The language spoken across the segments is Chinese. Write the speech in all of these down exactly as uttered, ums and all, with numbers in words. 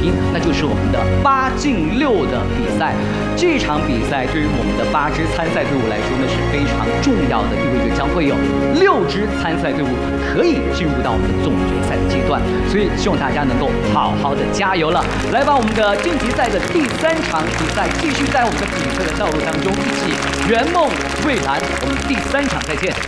拼，那就是我们的八进六的比赛。这场比赛对于我们的八支参赛队伍来说呢是非常重要的，意味着将会有六支参赛队伍可以进入到我们的总决赛的阶段，所以希望大家能够好好的加油了。来吧，我们的晋级赛的第三场比赛继续在我们的比赛的道路当中一起圆梦蔚蓝。我们第三场再见。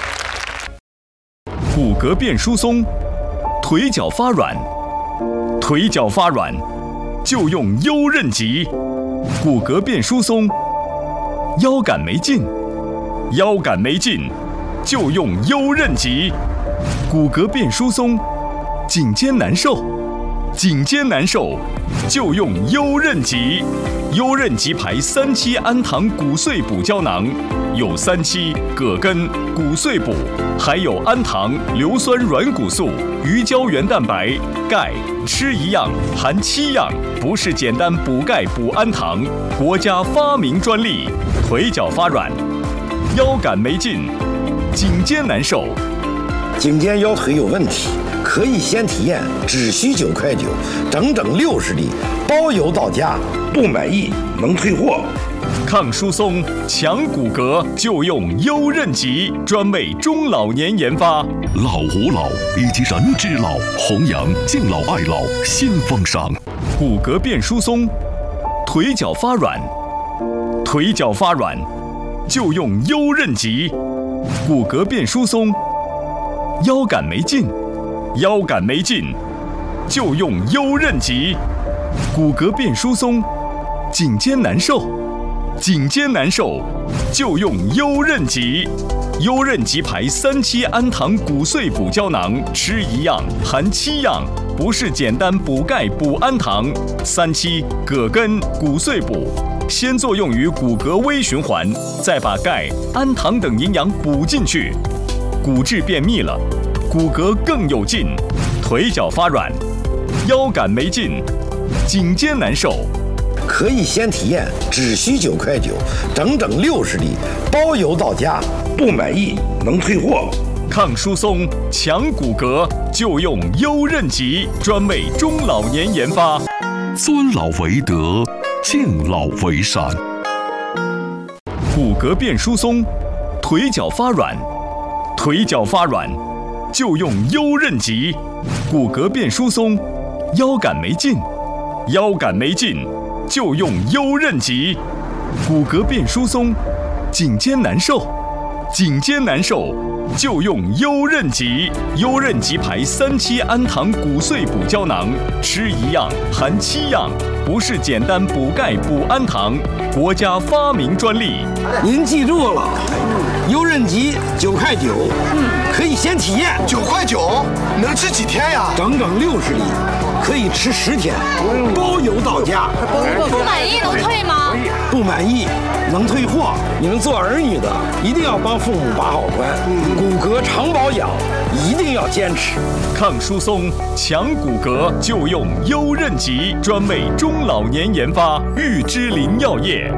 骨骼变疏松，腿脚发软，腿脚发软就用优韧极。骨骼变疏松，腰杆没劲，腰杆没劲就用优韧极。骨骼变疏松，颈肩难受，颈肩难受就用优韧极。优韧极牌三七氨糖骨碎补胶囊，有三七、葛根、骨碎补，还有氨糖、硫酸软骨素、鱼胶原蛋白、钙，吃一样含七样，不是简单补钙补氨糖，国家发明专利。腿脚发软，腰杆没劲，颈肩难受， 颈肩腰腿有问题，可以先体验，只需九块九，整整六十粒，包邮到家，不满意能退货。 抗疏松、强骨骼就用优韧极，专为中老年研发。 老吾老以及人之老，弘扬敬老爱老新风尚。 骨骼变疏松，腿脚发软，腿脚发软就用优韧极。骨骼变疏松，腰杆没劲，腰杆没劲就用优韧极。骨骼变疏松，颈肩难受，颈肩难受就用优韧极。优韧极牌三七氨糖骨碎补胶囊，吃一样含七样，不是简单补钙补氨糖。三七、葛根、骨碎补，先作用于骨骼微循环，再把钙、氨糖等营养补进去，骨质变密了，骨骼更有劲。腿脚发软，腰杆没劲，颈肩难受， 可以先体验，只需九块九，整整六十粒，包邮到家，不满意能退货。 抗疏松、强骨骼就用优韧极，专为中老年研发。 尊老为德，敬老为善。 骨骼变疏松，腿脚发软，腿脚发软就用优韧极。骨骼变疏松，腰杆没劲，腰杆没劲就用优韧极。骨骼变疏松，颈肩难受，颈肩难受就用优韧极。优韧极牌三七氨糖骨碎补胶囊，吃一样含七样，不是简单补钙补氨糖，国家发明专利。 您记住了，优韧极九块九，可以先体验。 九块九能吃几天呀？ 整整六十粒，可以吃十天，包邮到家。 不满意能退吗？ 不满意能退货。你们做儿女的一定要帮父母把好关，骨骼常保养一定要坚持。 抗疏松、强骨骼就用优韧极，专为中老年研发。玉芝林药业。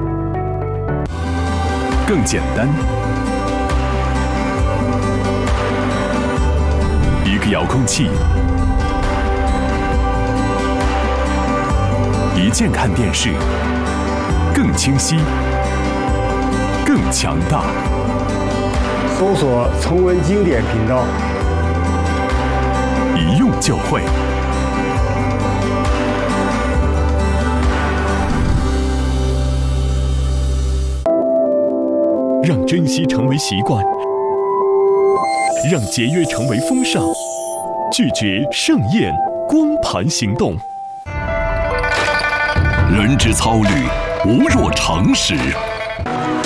更简单，一个遥控器，一键看电视，更清晰，更强大。 搜索重温经典频道， 一用就会。让珍惜成为习惯，让节约成为风尚，拒绝盛宴光盘行动。人之操虑，无若常识。